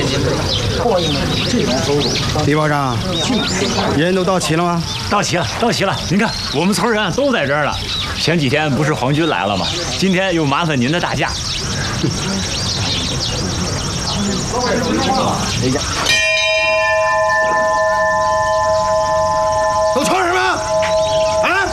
李保长，人都到齐了吗？ 到齐了，到齐了。您看，我们村人都在这儿了。前几天不是皇军来了吗？今天又麻烦您的大驾。 都吵什么？啊！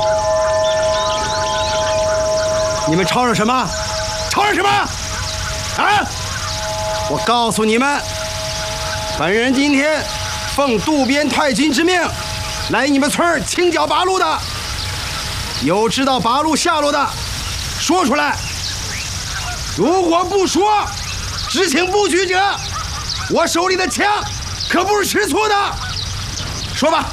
你们吵吵什么？吵吵什么？啊！我告诉你们，本人今天奉渡边太君之命，来你们村清剿八路的。有知道八路下落的，说出来。如果不说，执行不举者，我手里的枪可不是吃醋的。说吧。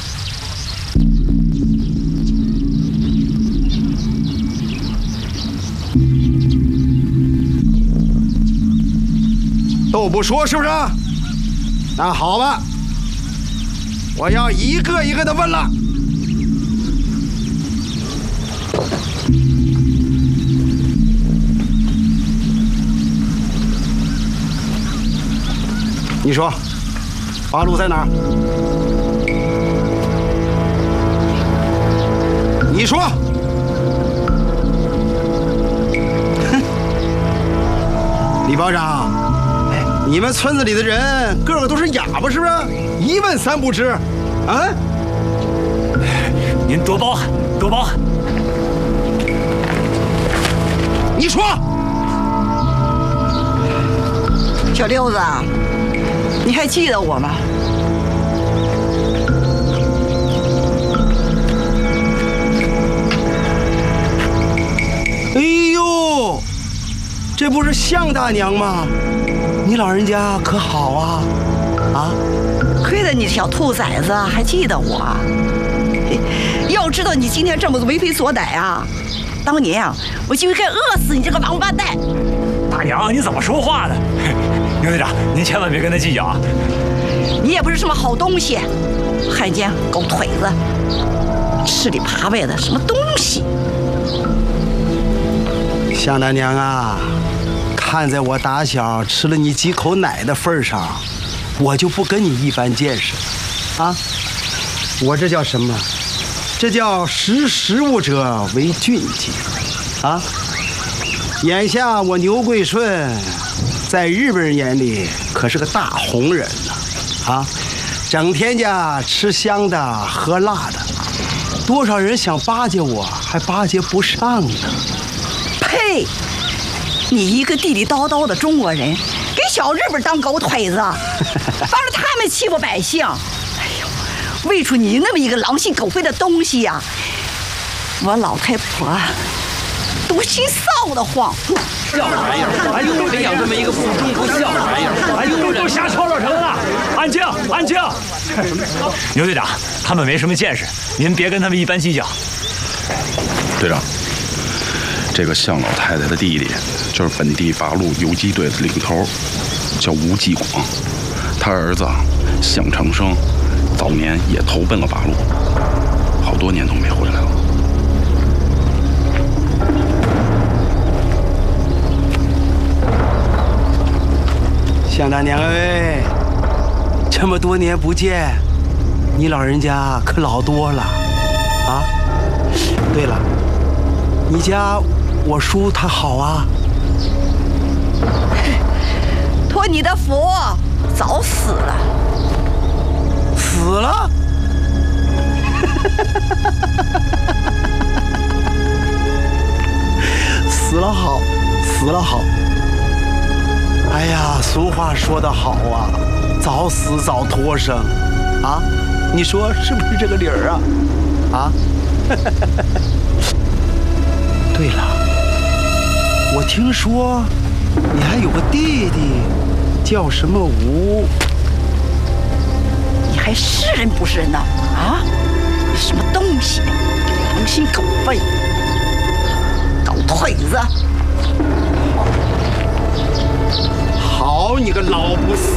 都不说是不是？那好吧，我要一个一个的问了。你说，八路在哪儿？你说。哼，李保长。你们村子里的人个个都是哑巴，是不是？一问三不知，啊？ 您多包涵，多包涵。 你说， 小六子，你还记得我吗？ 哎呦，这不是向大娘吗？你老人家可好啊？啊！ 亏得你小兔崽子还记得我。要知道你今天这么为非作歹啊！当年啊，我就应该饿死你这个王八蛋！ 大娘，你怎么说话呢？牛队长，您千万别跟他计较啊！ 你也不是什么好东西，汉奸狗腿子，吃里扒外的什么东西！ 向大娘啊！看在我打小吃了你几口奶的份上，我就不跟你一般见识，啊！我这叫什么？这叫识时务者为俊杰，啊！眼下我牛桂顺，在日本人眼里可是个大红人呢，啊！整天家吃香的喝辣的，多少人想巴结我，还巴结不上呢。 呸！你一个地地道道的中国人，给小日本当狗腿子，帮着他们欺负百姓。哎呦，喂出你那么一个狼心狗肺的东西呀，我老太婆都心臊得慌。 笑什么玩意儿？哎呦，培养这么一个不忠不孝的玩意儿！ 哎呦，都瞎吵吵什么呢？安静，安静！牛队长，他们没什么见识，您别跟他们一般计较。 队长。这个向老太太的弟弟就是本地八路游击队的领头，叫吴继广。他儿子向长生早年也投奔了八路，好多年都没回来了。 向大娘哎，这么多年不见，你老人家可老多了啊！对了，你家我叔他好啊？ 托你的福，早死了。 死了？死了好，死了好。哎呀，俗话说得好啊，早死早脱生，啊，你说是不是这个理儿啊？啊？对了，我听说你还有个弟弟，叫什么吴？ 你还是人不是人呢？啊？你什么东西？狼心狗肺，狗腿子！ 好你个老不死